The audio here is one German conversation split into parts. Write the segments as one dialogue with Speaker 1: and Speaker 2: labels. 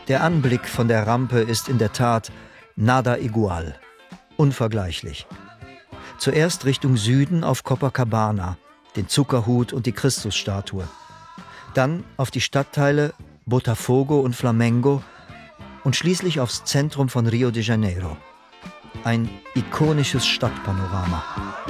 Speaker 1: Der Anblick von der Rampe ist in der Tat nada igual, unvergleichlich. Zuerst Richtung Süden auf Copacabana, den Zuckerhut und die Christusstatue. Dann auf die Stadtteile Botafogo und Flamengo und schließlich aufs Zentrum von Rio de Janeiro. Ein ikonisches Stadtpanorama.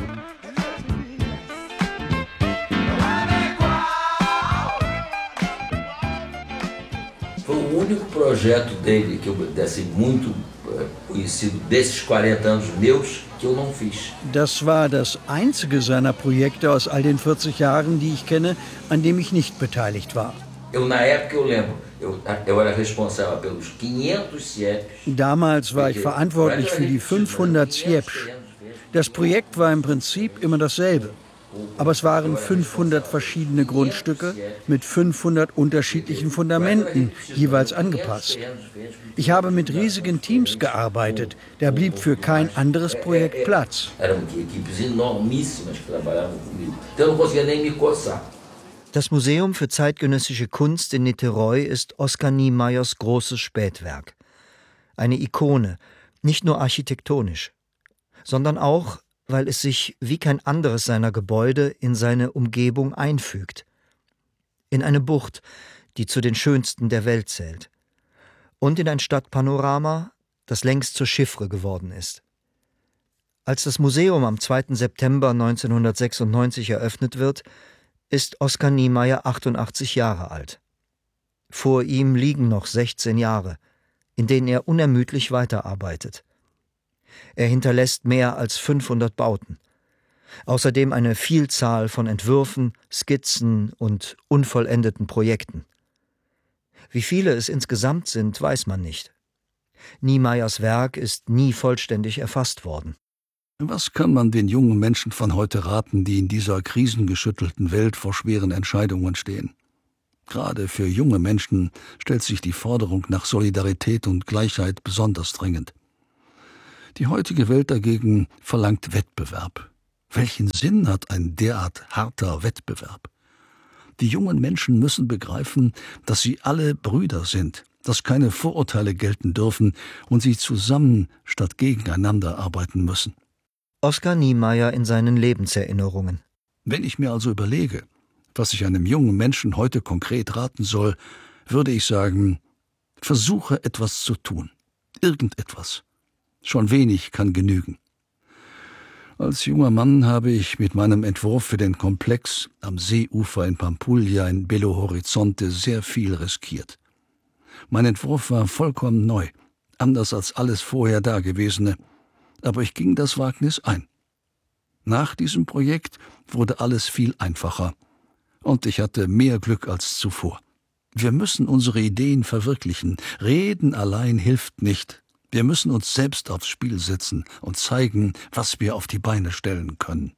Speaker 2: Foi o único projeto dele que eu desse muito conhecido desses 40 anos meus que eu não fiz.
Speaker 3: Das war das einzige seiner Projekte aus all den 40 Jahren, die ich kenne, an dem ich nicht beteiligt war.
Speaker 2: Na época eu lembro, eu era responsável pelos 500 CIEPs.
Speaker 3: Damals war ich verantwortlich für die 500 CIEPs. Das Projekt war im Prinzip immer dasselbe. Aber es waren 500 verschiedene Grundstücke mit 500 unterschiedlichen Fundamenten, jeweils angepasst. Ich habe mit riesigen Teams gearbeitet. Da blieb für kein anderes Projekt Platz.
Speaker 1: Das Museum für zeitgenössische Kunst in Niteroi ist Oskar Niemeyers großes Spätwerk. Eine Ikone, nicht nur architektonisch, sondern auch, weil es sich wie kein anderes seiner Gebäude in seine Umgebung einfügt. In eine Bucht, die zu den schönsten der Welt zählt. Und in ein Stadtpanorama, das längst zur Chiffre geworden ist. Als das Museum am 2. September 1996 eröffnet wird, ist Oskar Niemeyer 88 Jahre alt. Vor ihm liegen noch 16 Jahre, in denen er unermüdlich weiterarbeitet. Er hinterlässt mehr als 500 Bauten. Außerdem eine Vielzahl von Entwürfen, Skizzen und unvollendeten Projekten. Wie viele es insgesamt sind, weiß man nicht. Niemeyers Werk ist nie vollständig erfasst worden.
Speaker 4: Was kann man den jungen Menschen von heute raten, die in dieser krisengeschüttelten Welt vor schweren Entscheidungen stehen? Gerade für junge Menschen stellt sich die Forderung nach Solidarität und Gleichheit besonders dringend. Die heutige Welt dagegen verlangt Wettbewerb. Welchen Sinn hat ein derart harter Wettbewerb? Die jungen Menschen müssen begreifen, dass sie alle Brüder sind, dass keine Vorurteile gelten dürfen und sie zusammen statt gegeneinander arbeiten müssen.
Speaker 1: Oskar Niemeyer in seinen Lebenserinnerungen.
Speaker 4: Wenn ich mir also überlege, was ich einem jungen Menschen heute konkret raten soll, würde ich sagen, versuche etwas zu tun. Irgendetwas. Schon wenig kann genügen. Als junger Mann habe ich mit meinem Entwurf für den Komplex am Seeufer in Pampulha in Belo Horizonte sehr viel riskiert. Mein Entwurf war vollkommen neu, anders als alles vorher Dagewesene, aber ich ging das Wagnis ein. Nach diesem Projekt wurde alles viel einfacher und ich hatte mehr Glück als zuvor. Wir müssen unsere Ideen verwirklichen. Reden allein hilft nicht. Wir müssen uns selbst aufs Spiel setzen und zeigen, was wir auf die Beine stellen können.